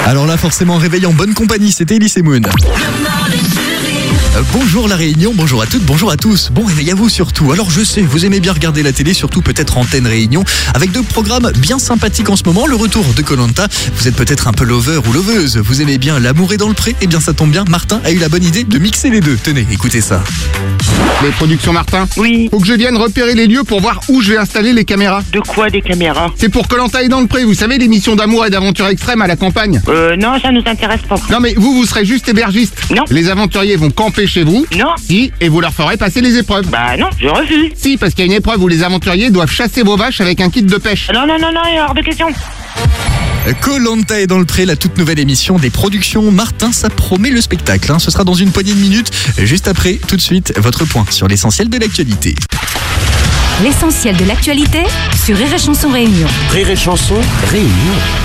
Alors là, forcément, réveil en bonne compagnie, c'était Elise et Moon. Bonjour la Réunion, bonjour à toutes, bonjour à tous. Bon réveil à vous surtout. Alors je sais, vous aimez bien regarder la télé, surtout peut-être Antenne Réunion, avec deux programmes bien sympathiques en ce moment. Le retour de Koh-Lanta. Vous êtes peut-être un peu lover ou loveuse. Vous aimez bien L'amour est dans le pré. Eh bien ça tombe bien, Martin a eu la bonne idée de mixer les deux. Tenez, écoutez ça. Les productions Martin. Oui. Faut que je vienne repérer les lieux pour voir où je vais installer les caméras. De quoi, des caméras? C'est pour Koh-Lanta est dans le pré, vous savez, l'émission d'amour et d'aventure extrême à la campagne. Non, ça nous intéresse pas. Non mais vous serez juste hébergiste. Non. Les aventuriers vont camper chez vous. Non. Si, et vous leur ferez passer les épreuves. Bah non, je refuse. Si, parce qu'il y a une épreuve où les aventuriers doivent chasser vos vaches avec un kit de pêche. Non, hors de question. Koh-Lanta est dans le pré, la toute nouvelle émission des productions Martin, ça promet le spectacle. Ce sera dans une poignée de minutes. Juste après, tout de suite, votre point sur l'essentiel de l'actualité. L'essentiel de l'actualité sur Rire et Chanson Réunion. Rire et Chanson Réunion.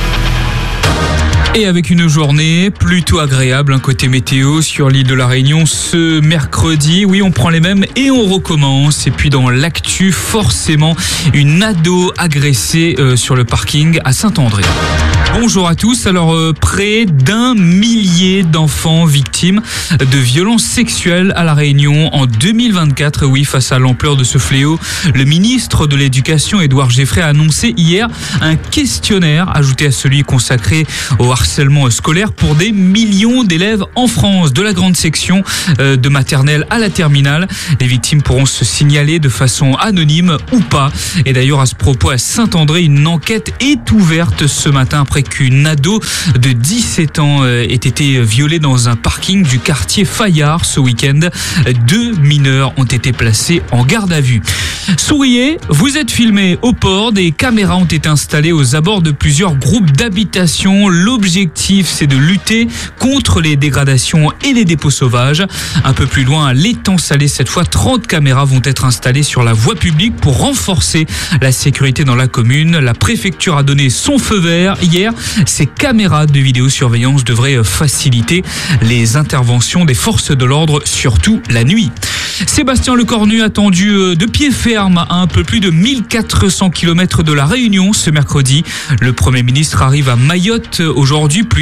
Et avec une journée plutôt agréable, côté météo sur l'île de la Réunion ce mercredi. Oui, on prend les mêmes et on recommence. Et puis dans l'actu, forcément, une ado agressée sur le parking à Saint-André. Bonjour à tous. Alors, près d'1 millier d'enfants victimes de violences sexuelles à La Réunion en 2024. Oui, face à l'ampleur de ce fléau, le ministre de l'Éducation, Édouard Geoffrey, a annoncé hier un questionnaire ajouté à celui consacré au harcèlement scolaire pour des millions d'élèves en France, de la grande section de maternelle à la terminale. Les victimes pourront se signaler de façon anonyme ou pas. Et d'ailleurs, à ce propos, à Saint-André, une enquête est ouverte ce matin après qu'une ado de 17 ans ait été violée dans un parking du quartier Fayard ce week-end. 2 mineurs ont été placés en garde à vue. Souriez, vous êtes filmés au port. Des caméras ont été installées aux abords de plusieurs groupes d'habitation. L'objectif, c'est de lutter contre les dégradations et les dépôts sauvages. Un peu plus loin, à l'étang Salé, cette fois, 30 caméras vont être installées sur la voie publique pour renforcer la sécurité dans la commune. La préfecture a donné son feu vert hier. Ces caméras de vidéosurveillance devraient faciliter les interventions des forces de l'ordre, surtout la nuit. Sébastien Lecornu attendu de pied ferme à un peu plus de 1400 km de la Réunion ce mercredi. Le Premier ministre arrive à Mayotte aujourd'hui.